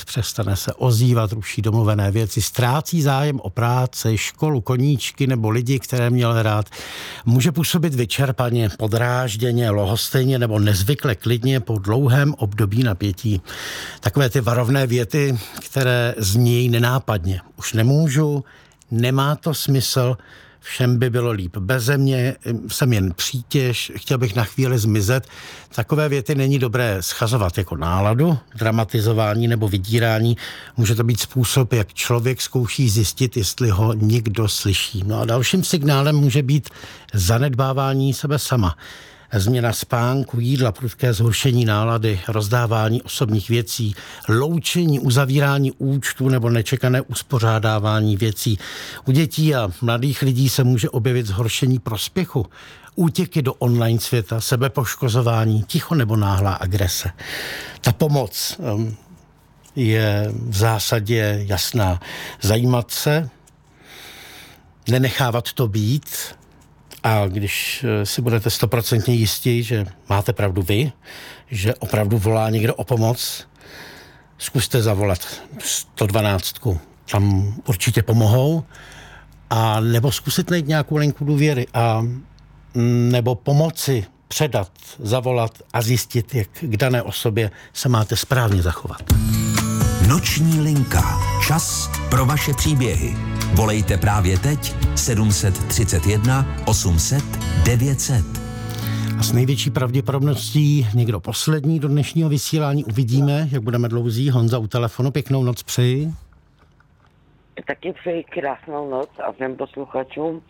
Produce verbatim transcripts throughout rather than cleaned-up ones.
přestane se ozývat, ruší domluvené věci, ztrácí zájem o práci, školu, koníčky nebo lidi, které měl rád. Může působit vyčerpaně, podrážděně, lohostejně nebo nezvykle klidně po dlouhém období napětí. Takové ty varovné věty, které znějí nenápadně. Už nemůžu, nemá to smysl, všem by bylo líp beze mě, jsem jen přítěž, chtěl bych na chvíli zmizet. Takové věty není dobré schazovat jako náladu, dramatizování nebo vydírání. Může to být způsob, jak člověk zkouší zjistit, jestli ho někdo slyší. No a dalším signálem může být zanedbávání sebe sama. Změna spánku, jídla, prudké zhoršení nálady, rozdávání osobních věcí, loučení, uzavírání účtů nebo nečekané uspořádávání věcí. U dětí a mladých lidí se může objevit zhoršení prospěchu, útěky do online světa, sebepoškozování, ticho nebo náhlá agrese. Ta pomoc je v zásadě jasná. Zajímat se, nenechávat to být. A když si budete stoprocentně jistí, že máte pravdu vy, že opravdu volá někdo o pomoc, zkuste zavolat sto dvanáct. Tam určitě pomohou. A nebo zkusit najít nějakou linku důvěry a nebo pomoci předat, zavolat a zjistit, jak k dané osobě se máte správně zachovat. Noční linka. Čas pro vaše příběhy. Volejte právě teď sedm set třicet jedna osm set devět set. A s největší pravděpodobností někdo poslední do dnešního vysílání. Uvidíme, jak budeme dlouzí. Honza u telefonu, pěknou noc přeji. Taky přeji krásnou noc a všem posluchačům.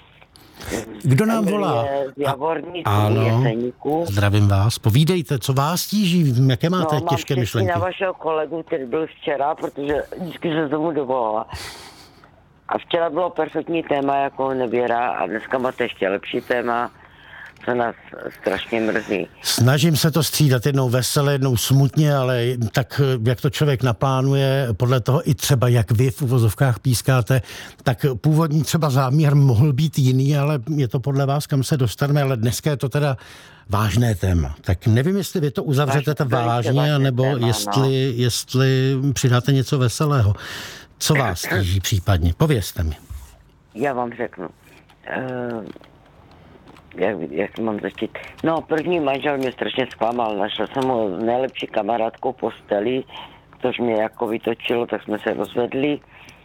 Kdo nám volá? Z Javorníku, ano, Jeseníku. Zdravím vás. Povídejte, co vás tíží, jaké máte no, těžké myšlenky? No, mám na vašeho kolegu, který byl včera, protože vždycky se tomu dovolala. A včera bylo perfektní téma jako nevěra a dneska máte ještě lepší téma, co nás strašně mrzí. Snažím se to střídat jednou veselé, jednou smutně, ale tak, jak to člověk naplánuje, podle toho i třeba, jak vy v uvozovkách pískáte, tak původní třeba záměr mohl být jiný, ale je to podle vás, kam se dostaneme, ale dneska je to teda vážné téma. Tak nevím, jestli vy to uzavřete to vážně, nebo téma, jestli, no. jestli přidáte něco veselého. Co vás tíží případně? Povězte mi. Já vám řeknu. Uh... Jak, jak mám začít? No, první manžel mě strašně zklamal. Našel jsem ho nejlepší kamarádkou posteli, což mě jako vytočilo, tak jsme se rozvedli.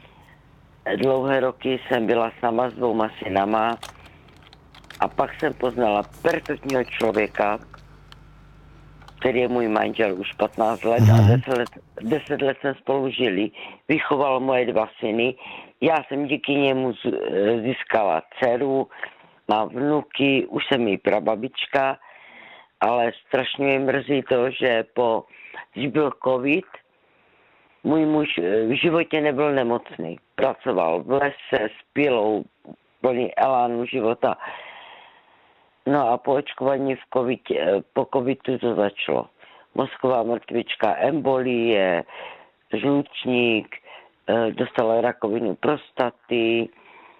Dlouhé roky jsem byla sama s dvouma synama a pak jsem poznala perfektního člověka, který je můj manžel už patnáct let mm. a deset let, deset let jsme spolu žili. Vychoval moje dva syny. Já jsem díky němu získala dceru, mám vnuky, už jsem jí prababička, ale strašně mě mrzí to, že po, když byl covid, můj muž v životě nebyl nemocný. Pracoval v lese s pilou, plný elánu života. No a po očkování v COVID, po covidu to začalo. Mozková mrtvička, embolie, žlučník, dostal rakovinu prostaty,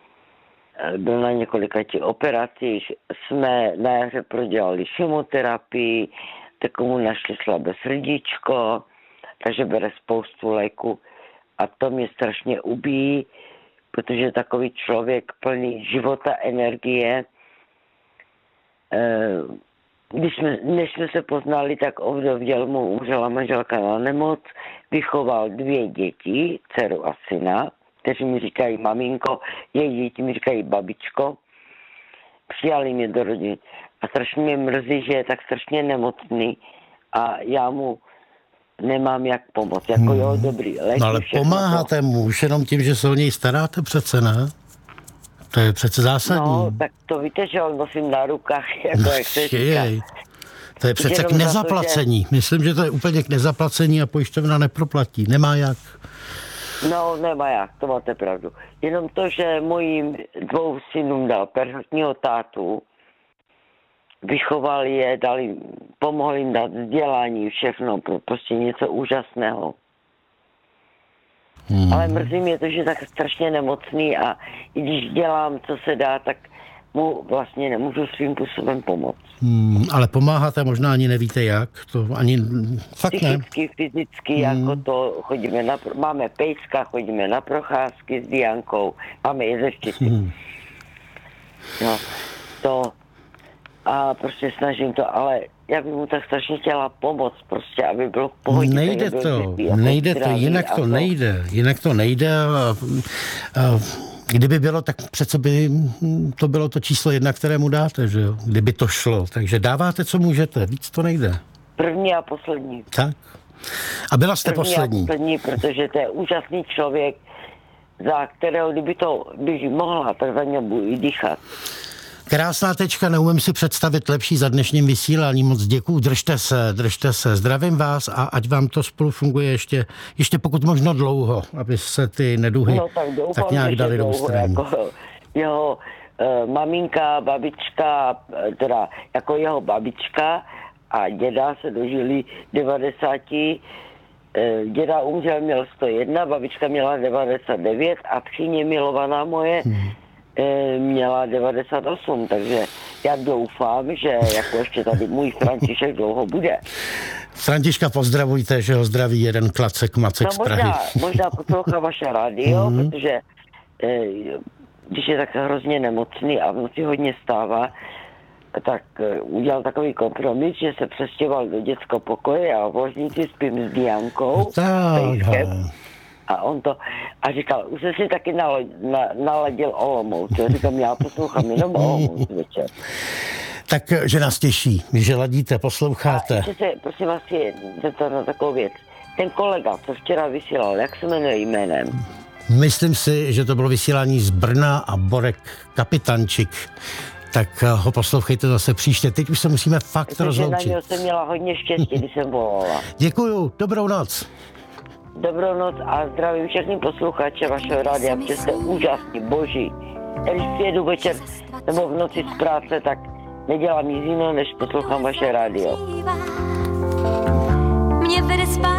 byl na několika těch operacích, jsme na jaře prodělali chemoterapii, takovou našli slabé srdíčko, takže bere spoustu léku a to mě strašně ubíjí, protože takový člověk plný života, energie. Když jsme, než jsme se poznali, tak ovdověl mu, umřela manželka na nemoc, vychoval dvě děti, dceru a syna, kteří mi říkají maminko, její děti mi říkají babičko. Přijali mě do rodiny. A strašně mě mrzí, že je tak strašně nemocný a já mu nemám jak pomoct. Jako hmm. jo, dobrý. Léky, no ale pomáháte to. mu už jenom tím, že se o něj staráte přece, ne? To je přece zásadní. No, tak to víte, že on nosím na rukách, jako no, jak se říká. To je přece k nezaplacení. To, že... Myslím, že to je úplně k nezaplacení a pojišťovna neproplatí. Nemá jak. No, nemá jak, to máte pravdu. Jenom to, že mojím dvou synům dal perfektního tátu, vychoval je, dal jim, pomohl jim dát vzdělání, všechno, prostě něco úžasného. Hmm. Ale mrzí mě to, že je tak strašně nemocný a i když dělám, co se dá, tak mu vlastně nemůžu svým způsobem pomoct. Hmm, ale pomáháte, možná ani nevíte jak, to ani fakt ne. Psychicky, fyzicky, hmm. jako to chodíme na, máme pejska, chodíme na procházky s Diankou, máme jezevčici. Hmm. No, to a prostě snažím to, ale já bych mu tak strašně chtěla pomoct, prostě, aby bylo v pohodě. Nejde to, nejde to, jinak to nejde, jinak to nejde. A, a, kdyby bylo, tak přece by to bylo to číslo jedna, kterému dáte, že jo? Kdyby to šlo. Takže dáváte, co můžete, víc to nejde. První a poslední. Tak. A byla jste První poslední. A poslední, protože to je úžasný člověk, za kterého, kdyby to bych mohla, tak za něm budu i dýchat. Krásná tečka, neumím si představit lepší za dnešním vysílání. Moc děkuju, držte se, držte se. Zdravím vás a ať vám to spolu funguje ještě, ještě pokud možno dlouho, aby se ty neduhy no, tak, doufám, tak nějak dali do ústraní. Jako jeho uh, maminka, babička, teda jako jeho babička a děda se dožili devadesáti. Uh, děda umřel, měl sto jedna, babička měla devadesát devět a tchyně milovaná moje hmm. měla devadesát osm, takže já doufám, že jako ještě tady můj František dlouho bude. Františka pozdravujte, že ho zdraví jeden klacek Macek no, z Prahy. Možná, možná poslouchá vaše rádio, mm-hmm. protože eh, když je tak hrozně nemocný a v noci hodně stává, tak eh, udělal takový kompromis, že se přestěhoval do dětského pokoje a v ložnici spím s Diankou. Tak. A on to, a říkal, už jsi si taky nala, na, naladil Olomouc. Já říkám, já poslouchám jenom Olomouc večer. Tak, že nás těší, že ladíte, posloucháte. A ještě se, prosím vás, je zeptat na takovou věc. Ten kolega, co včera vysílal, jak se jmenuje jménem? Myslím si, že to bylo vysílání z Brna a Borek Kapitančik. Tak ho poslouchejte zase příště. Teď už se musíme fakt Protože rozloučit. na něho jsem měla hodně štěstí, když jsem volala. Děkuju, dobrou noc. Dobrou noc a zdravím všechny posluchače vašeho rádia, protože jste úžasní, boží. Když přijedu večer nebo v noci z práce, tak nedělám nic jiného, než poslouchám vaše rádio. Mě vede spát.